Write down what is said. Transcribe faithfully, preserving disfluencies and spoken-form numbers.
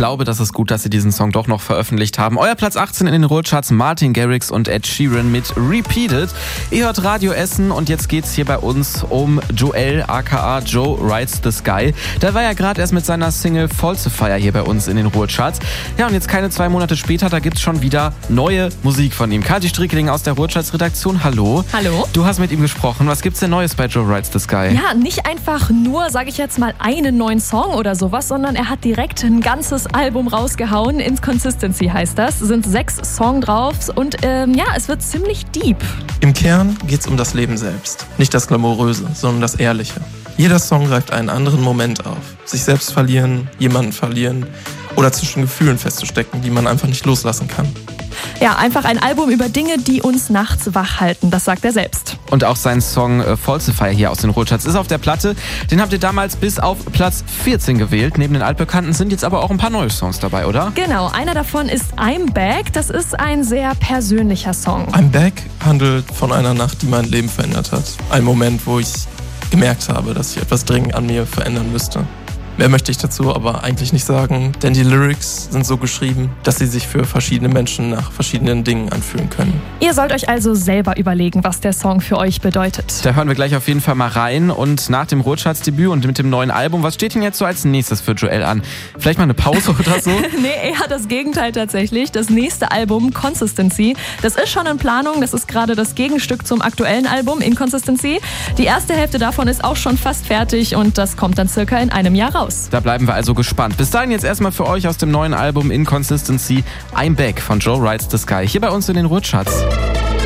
glaube, das ist gut, dass sie diesen Song doch noch veröffentlicht haben. Euer Platz achtzehn in den Ruhrcharts, Martin Garrix und Ed Sheeran mit Repeated. Ihr hört Radio Essen und jetzt geht's hier bei uns um Joel, aka Joe Rides the Sky. Der war ja gerade erst mit seiner Single Falsifier hier bei uns in den Ruhrcharts. Ja, und jetzt keine zwei Monate später, da gibt's schon wieder neue Musik von ihm. Kathi Strickeling aus der Ruhrcharts-Redaktion, hallo. Hallo. Du hast mit ihm gesprochen. Was gibt's denn Neues bei Joe Rides the Sky? Ja, nicht einfach nur, sage ich jetzt mal, einen neuen Song oder sowas, sondern er hat direkt ein ganzes Album rausgehauen. Inconsistency heißt das. Es sind sechs Songs drauf und ähm, ja, es wird ziemlich deep. Im Kern geht's um das Leben selbst. Nicht das Glamouröse, sondern das Ehrliche. Jeder Song greift einen anderen Moment auf. Sich selbst verlieren, jemanden verlieren oder zwischen Gefühlen festzustecken, die man einfach nicht loslassen kann. Ja, einfach ein Album über Dinge, die uns nachts wach halten, das sagt er selbst. Und auch sein Song äh, Falsifier hier aus den Ruhrcharts ist auf der Platte. Den habt ihr damals bis auf Platz vierzehn gewählt. Neben den altbekannten sind jetzt aber auch ein paar neue Songs dabei, oder? Genau, einer davon ist I'm Back. Das ist ein sehr persönlicher Song. I'm Back handelt von einer Nacht, die mein Leben verändert hat. Ein Moment, wo ich gemerkt habe, dass ich etwas dringend an mir verändern müsste. Mehr möchte ich dazu aber eigentlich nicht sagen, denn die Lyrics sind so geschrieben, dass sie sich für verschiedene Menschen nach verschiedenen Dingen anfühlen können. Ihr sollt euch also selber überlegen, was der Song für euch bedeutet. Da hören wir gleich auf jeden Fall mal rein. Und nach dem Ruhrcharts-Debüt und mit dem neuen Album, was steht denn jetzt so als nächstes für Joel an? Vielleicht mal eine Pause oder so? Nee, eher das Gegenteil tatsächlich. Das nächste Album, Consistency, das ist schon in Planung. Das ist gerade das Gegenstück zum aktuellen Album, Inconsistency. Die erste Hälfte davon ist auch schon fast fertig und das kommt dann circa in einem Jahr raus. Da bleiben wir also gespannt. Bis dahin jetzt erstmal für euch aus dem neuen Album Inconsistency I'm Back von Joe Rides the Sky hier bei uns in den Ruhrcharts.